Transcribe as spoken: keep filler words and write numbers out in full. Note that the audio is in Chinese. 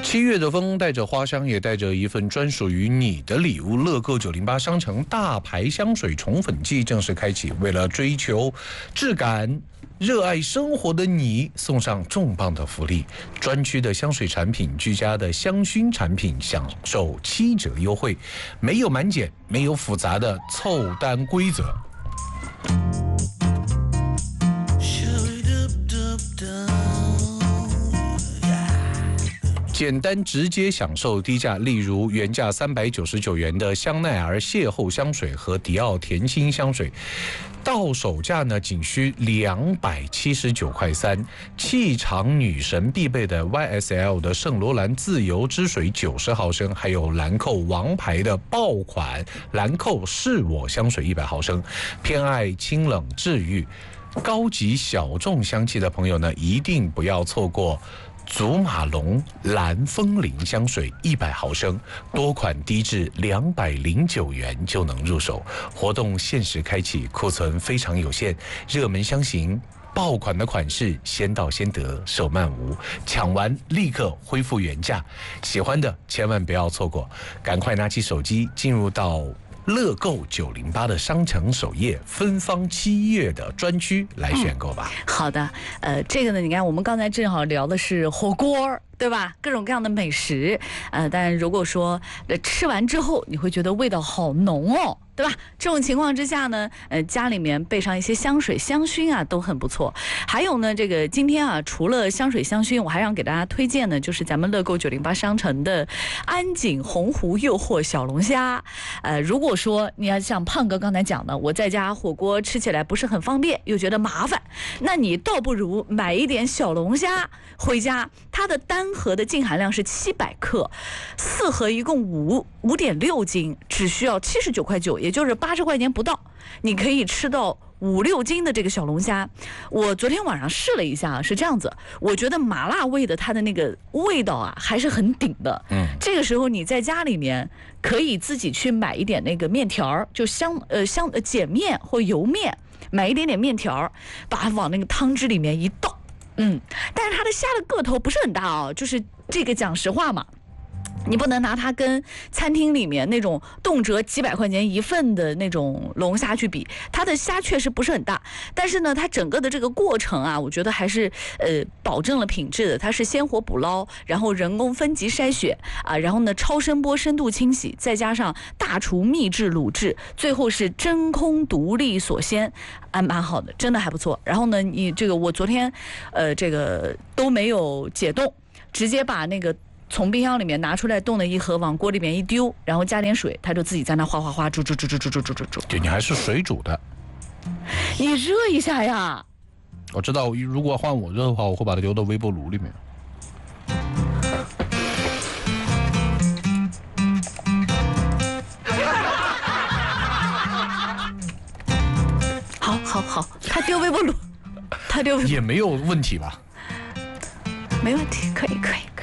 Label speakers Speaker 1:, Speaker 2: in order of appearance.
Speaker 1: 七月的风带着花香，也带着一份专属于你的礼物。乐购九零八商城大牌香水宠粉季正式开启，为了追求质感、热爱生活的你，送上重磅的福利：专区的香水产品、居家的香薰产品享受七折优惠，没有满减，没有复杂的凑单规则。简单直接享受低价，例如原价三百九十九元的香奈儿邂逅香水和迪奥甜心香水，到手价呢仅需两百七十九块三。气场女神必备的 Y S L 的圣罗兰自由之水九十毫升，还有兰蔻王牌的爆款兰蔻是我香水一百毫升。偏爱清冷治愈、高级小众香气的朋友呢，一定不要错过祖马龙蓝风铃香水一百毫升，多款低至两百零九元就能入手。活动限时开启，库存非常有限，热门香型爆款的款式先到先得，手慢无，抢完立刻恢复原价。喜欢的千万不要错过，赶快拿起手机进入到乐购九零八的商城首页芬芳七月的专区来选购吧。
Speaker 2: 嗯、好的，呃，这个呢，你看我们刚才正好聊的是火锅，对吧？各种各样的美食，呃，但如果说呃吃完之后你会觉得味道好浓哦，对吧？这种情况之下呢，呃，家里面备上一些香水、香薰啊，都很不错。还有呢，这个今天啊，除了香水、香薰，我还想给大家推荐的，就是咱们乐购九零八商城的安井洪湖诱惑小龙虾。呃，如果说你要像胖哥刚才讲的，我在家火锅吃起来不是很方便，又觉得麻烦，那你倒不如买一点小龙虾回家，它的单盒的净含量是七百克，四盒一共五五点六斤，只需要七十九块九，也就是八十块钱不到，你可以吃到五六斤的这个小龙虾。我昨天晚上试了一下，是这样子，我觉得麻辣味的它的那个味道啊还是很顶的。嗯，这个时候你在家里面可以自己去买一点那个面条，就香呃香呃碱面或油面，买一点点面条，把它往那个汤汁里面一倒。嗯，但是它的虾的个头不是很大哦，就是这个讲实话嘛，你不能拿它跟餐厅里面那种动辄几百块钱一份的那种龙虾去比，它的虾确实不是很大，但是呢，它整个的这个过程啊，我觉得还是呃保证了品质的。它是鲜活捕捞，然后人工分级筛选啊，然后呢超声波深度清洗，再加上大厨秘制卤制，最后是真空独立锁鲜，还蛮好的，真的还不错。然后呢，你这个我昨天呃这个都没有解冻，直接把那个从冰箱里面拿出来冻的一盒往锅里面一丢，然后加点水，它就自己在那哗哗哗煮煮煮煮煮煮煮煮煮。
Speaker 1: 对，你还是水煮的。
Speaker 2: 你热一下呀。
Speaker 1: 我知道，如果换我热的话，我会把它丢到微波炉里面。
Speaker 2: 好好好，他丢微波炉，他丢微波炉
Speaker 1: 也没有问题吧？
Speaker 2: 没问题，可以可以。